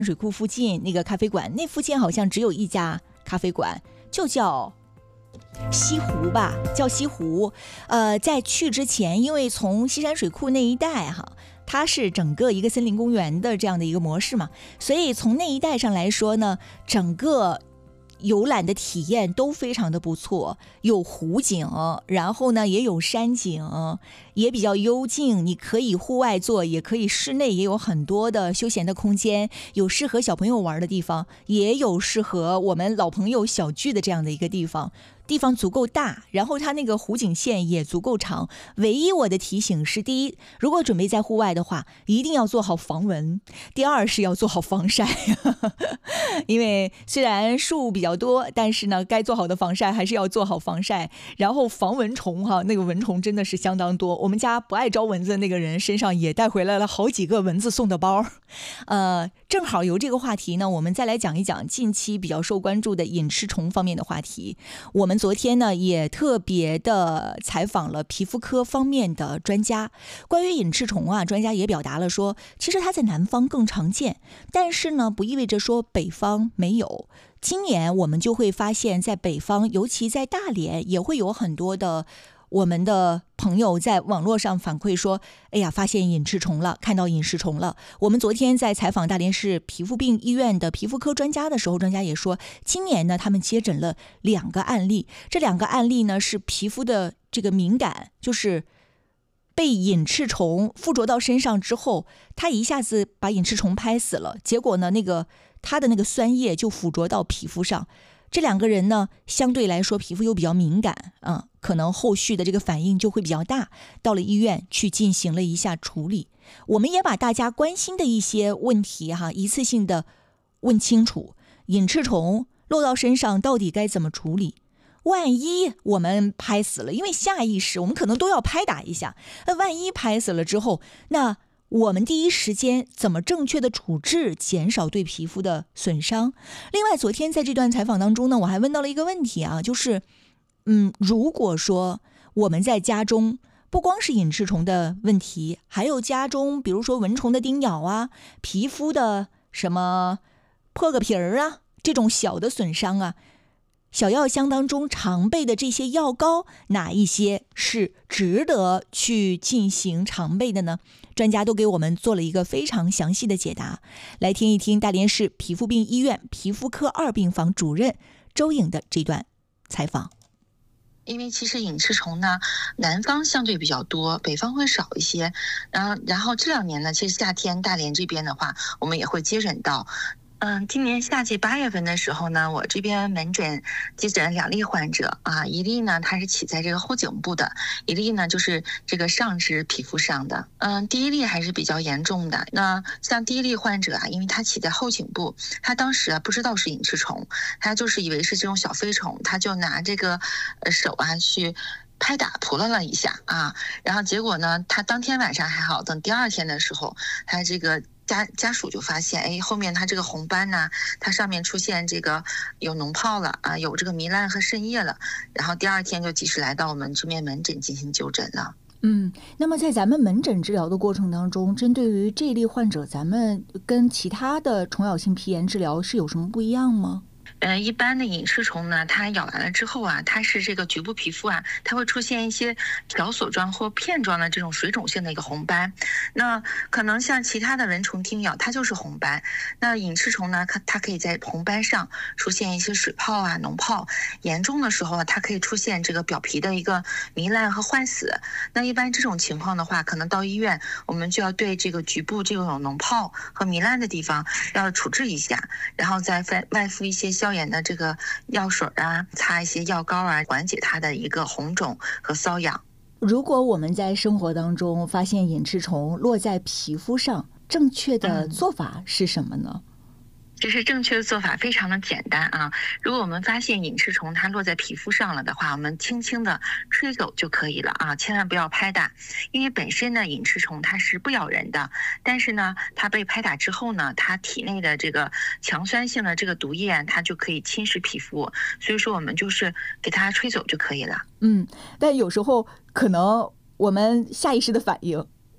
水库附近那个咖啡馆，那附近好像只有一家咖啡馆，就叫西湖吧，叫西湖。在去之前，因为从西山水库那一带哈，它是整个一个森林公园的这样的一个模式嘛，所以从那一带上来说呢，整个游览的体验都非常的不错，有湖景，然后呢也有山景，也比较幽静，你可以户外做，也可以室内，也有很多的休闲的空间，有适合小朋友玩的地方，也有适合我们老朋友小聚的这样的一个地方足够大，然后它那个湖景线也足够长。唯一我的提醒是，第一，如果准备在户外的话，一定要做好防蚊；第二是要做好防晒，因为虽然树比较多，但是呢，该做好的防晒还是要做好防晒。然后防蚊虫哈，那个蚊虫真的是相当多，我们家不爱招蚊子的那个人身上也带回来了好几个蚊子送的包。正好由这个话题呢，我们再来讲一讲近期比较受关注的隐翅虫方面的话题。我们昨天呢也特别的采访了皮肤科方面的专家，关于隐翅虫啊，专家也表达了说，其实它在南方更常见，但是呢不意味着说北方没有。今年我们就会发现，在北方，尤其在大连，也会有很多的我们的朋友在网络上反馈说，哎呀，发现隐翅虫了，看到隐翅虫了。我们昨天在采访大连市皮肤病医院的皮肤科专家的时候，专家也说，今年呢他们接诊了2个案例，这2个案例呢是皮肤的这个敏感，就是被隐翅虫附着到身上之后，它一下子把隐翅虫拍死了，结果呢它的那个酸液就附着到皮肤上。这2个人呢相对来说皮肤又比较敏感，可能后续的这个反应就会比较大，到了医院去进行了一下处理。我们也把大家关心的一些问题一次性的问清楚，隐翅虫落到身上到底该怎么处理，万一我们拍死了，因为下意识我们可能都要拍打一下，万一拍死了之后，那我们第一时间怎么正确的处置，减少对皮肤的损伤。另外昨天在这段采访当中呢，我还问到了一个问题就是如果说我们在家中不光是隐翅虫的问题，还有家中比如说蚊虫的叮咬啊，皮肤的什么破个皮儿啊，这种小的损伤啊，小药箱当中常备的这些药膏，哪一些是值得去进行常备的呢？专家都给我们做了一个非常详细的解答，来听一听大连市皮肤病医院皮肤科2病房主任周颖的这段采访。 因为其实隐翅虫呢，南方相对比较多，北方会少一些。然后这2年呢，其实夏天大连这边的话，我们也会接诊到。今年夏季8月份的时候呢，我这边门诊接诊2例患者啊，一例呢它是起在这个后颈部的，一例呢就是这个上肢皮肤上的。第一例还是比较严重的。那像第一例患者因为他起在后颈部，他当时不知道是隐翅虫，他就是以为是这种小飞虫，他就拿这个手去拍打扑棱了一下然后结果呢，他当天晚上还好，等第2天的时候，他这个家属就发现，后面他这个红斑呢，它上面出现这个有脓泡了有这个糜烂和渗液了，然后第2天就及时来到我们这边门诊进行就诊了。 那么在咱们门诊治疗的过程当中，针对于这一例患者，咱们跟其他的虫咬性皮炎治疗是有什么不一样吗？ 一般的隐翅虫呢，它咬完了之后它是这个局部皮肤它会出现一些条索状或片状的这种水肿性的一个红斑。那可能像其他的蚊虫叮咬，它就是红斑。那隐翅虫呢，它可以在红斑上出现一些水泡脓泡，严重的时候它可以出现这个表皮的一个糜烂和坏死。那一般这种情况的话，可能到医院我们就要对这个局部这种脓泡和糜烂的地方要处置一下，然后再外敷一些消炎的这个药水擦一些药膏缓解它的一个红肿和瘙痒。 如果我们在生活当中发现隐翅虫落在皮肤上，正确的做法是什么呢？ 其实正确的做法非常的简单如果我们发现隐翅虫它落在皮肤上了的话，我们轻轻的吹走就可以了千万不要拍打。因为本身呢，隐翅虫它是不咬人的，但是呢，它被拍打之后呢，它体内的这个强酸性的这个毒液它就可以侵蚀皮肤，所以说我们就是给它吹走就可以了。 但有时候可能我们下意识的反应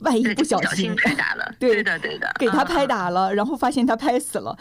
万一不小心拍打了， 对的， 给他拍打了，然后发现他拍死了，